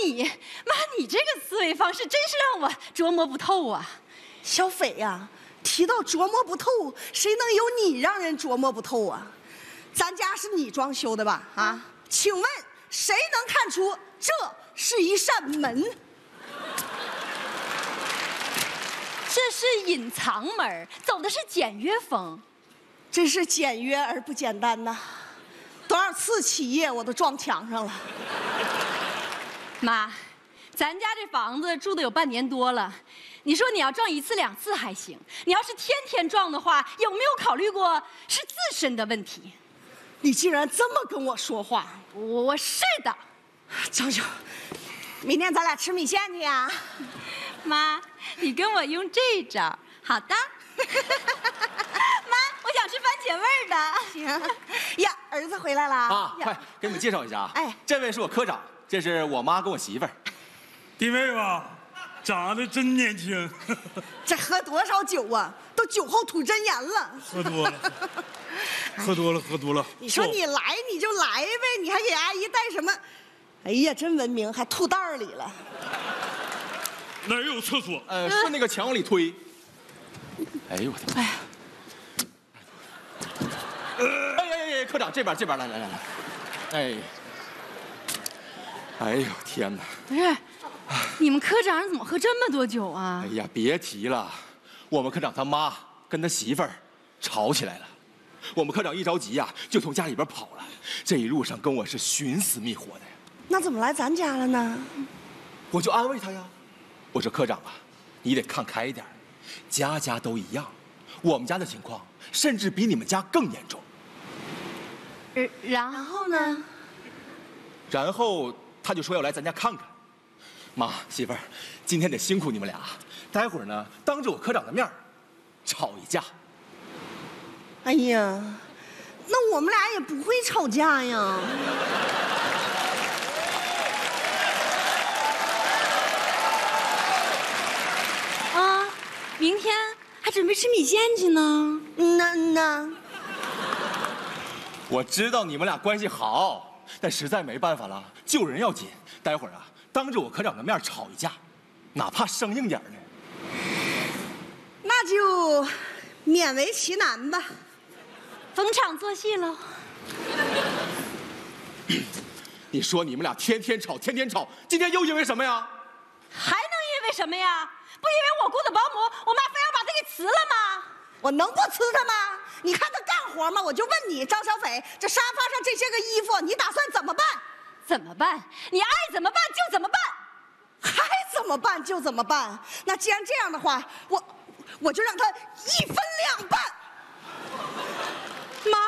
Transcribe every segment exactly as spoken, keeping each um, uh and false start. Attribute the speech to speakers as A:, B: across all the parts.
A: 你，妈，你这个思维方式真是让我琢磨不透啊！
B: 小斐呀、啊，提到琢磨不透，谁能有你让人琢磨不透啊？咱家是你装修的吧？啊，请问谁能看出这是一扇门？
A: 这是隐藏门，走的是简约风，
B: 真是简约而不简单呐！多少次起夜我都撞墙上了。
A: 妈，咱家这房子住的有半年多了，你说你要撞一次两次还行，你要是天天撞的话，有没有考虑过是自身的问题？
B: 你竟然这么跟我说话！
A: 我我是的，
B: 张秀，明天咱俩吃米线去呀？
A: 妈，你跟我用这招，好的。妈，我想吃番茄味儿的。
B: 行呀，儿子回来了
C: 啊！快给你们介绍一下啊！哎，这位是我科长，这是我妈跟我媳妇儿。
D: 弟妹吧，长得真年轻。
B: 这喝多少酒啊？都酒后吐真言了。
D: 喝多了，喝多了，喝多了。
B: 你说你来你就来呗，你还给阿姨带什么？哎呀，真文明，还吐袋里了。
D: 哪儿有厕所？
C: 呃，顺那个墙往里推。哎呦我的妈！哎呀呀呀！科长这边这边来来来来，哎，哎呦天哪！
A: 不是，你们科长怎么喝这么多酒啊？
C: 哎呀，别提了，我们科长他妈跟他媳妇儿吵起来了，我们科长一着急呀、啊，就从家里边跑了，这一路上跟我是寻死觅活的呀。
B: 那怎么来咱家了呢？
C: 我就安慰他呀，我说科长啊，你得看开一点，家家都一样，我们家的情况甚至比你们家更严重。
A: 呃，然后呢？
C: 然后他就说要来咱家看看。妈，媳妇儿，今天得辛苦你们俩，待会儿呢，当着我科长的面吵一架。
B: 哎呀，那我们俩也不会吵架呀。
A: 啊，明天还准备吃米线去呢。
B: 那那，
C: 我知道你们俩关系好，但实在没办法了，救人要紧。待会儿啊，当着我科长的面吵一架，哪怕生硬点呢。
B: 那就勉为其难吧。
A: 逢场作戏喽。
C: 你说你们俩天天吵，天天吵，今天又因为什么呀？
A: 还能因为什么呀？不因为我雇的保姆，我妈非要把她给辞了吗？
B: 我能不辞他吗？你看他干活吗？我就问你，张小斐，这沙发上这些个衣服，你打算怎么办？
A: 怎么办？你爱怎么办就怎么办。
B: 还怎么办就怎么办。那既然这样的话，我我就让他一分两半。
A: 妈，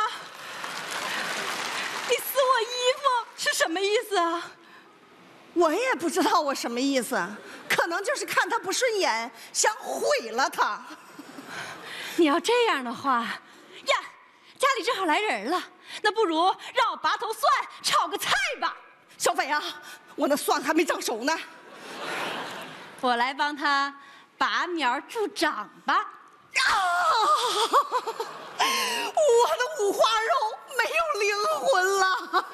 A: 你撕我衣服是什么意思啊？
B: 我也不知道我什么意思，可能就是看他不顺眼，想毁了他。
A: 你要这样的话，呀，家里正好来人了，那不如让我拔头蒜炒个菜吧。
B: 小斐啊，我那蒜还没长熟呢。
A: 我来帮他拔苗助长吧。
B: 啊！我的五花肉没有灵魂了。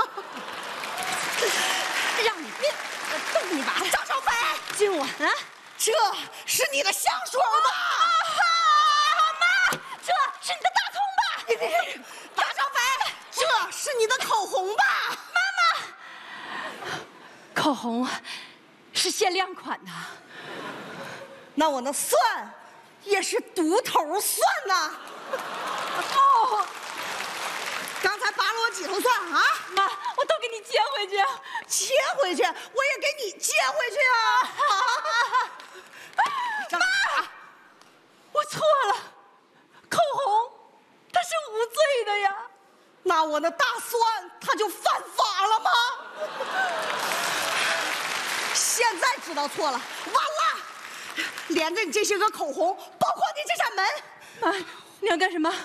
A: 让你变，我动你把
B: 张小斐，
A: 今晚啊，
B: 这是你的香水吧？
A: 啊，妈，这是你的大葱吧？
B: 别别别！张小斐，这是你的口红吧？
A: 妈妈，口红是限量款的。
B: 那我那蒜也是独头蒜呐。哦，刚才拔了我几头蒜啊？
A: 妈，我都给你接回去。
B: 接回去，我也给你接回去啊！
A: 妈，我错了，口红它是无罪的呀。
B: 那我那大蒜它就犯法了吗？现在知道错了，完了！连着你这些个口红，包括你这扇门。
A: 妈，你要干什么？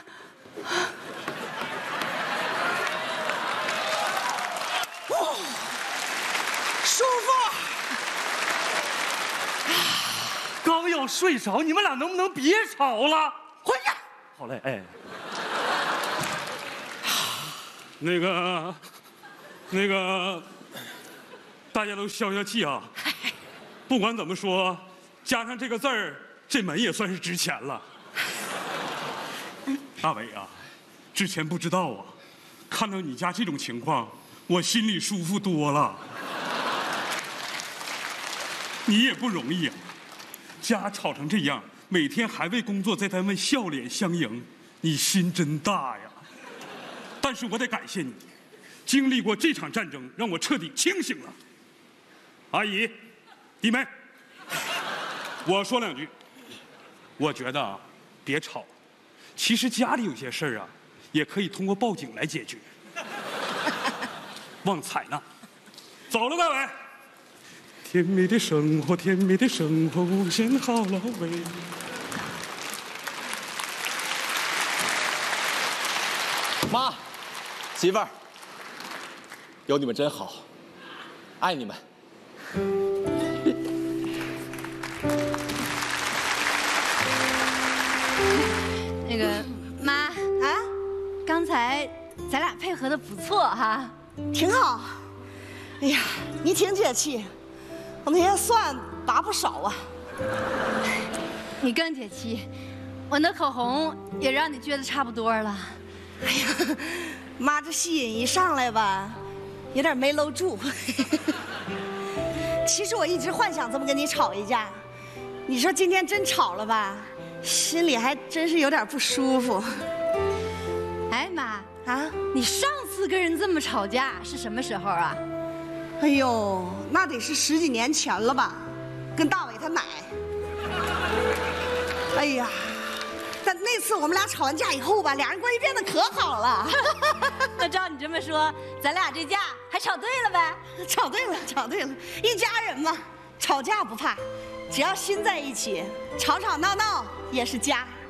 B: 哦，舒服。
D: 刚要睡着，你们俩能不能别吵了？
B: 回去。
D: 好嘞，哎。那个，那个， 大家都消消气啊！不管怎么说，加上这个字儿，这门也算是值钱了。大伟啊，之前不知道啊，看到你家这种情况，我心里舒服多了。你也不容易啊，家吵成这样，每天还为工作在单位笑脸相迎，你心真大呀。但是我得感谢你，经历过这场战争，让我彻底清醒了。阿姨，弟妹，我说两句。我觉得啊，别吵。其实家里有些事儿啊，也可以通过报警来解决。旺财呢？走了，大伟。甜蜜的生活，甜蜜的生活，无限好了喂。
C: 妈，媳妇儿，有你们真好，爱你们。
A: 那个妈
B: 啊，
A: 刚才咱俩配合的不错哈。
B: 挺好。哎呀，你挺解气，我那些蒜拔不少啊。
A: 你更解气，我那口红也让你撅得差不多了。
B: 哎呀，妈这吸引一上来吧，有点没搂住。其实我一直幻想这么跟你吵一架，你说今天真吵了吧，心里还真是有点不舒服。
A: 哎妈
B: 啊，
A: 你上次跟人这么吵架是什么时候啊？
B: 哎呦，那得是十几年前了吧，跟大伟他奶。哎呀，但那次我们俩吵完架以后吧，俩人关系变得可好了。
A: 那照你这么说，咱俩这架还吵对了呗？
B: 吵对了，吵对了，一家人嘛，吵架不怕，只要心在一起，吵吵闹闹也是家。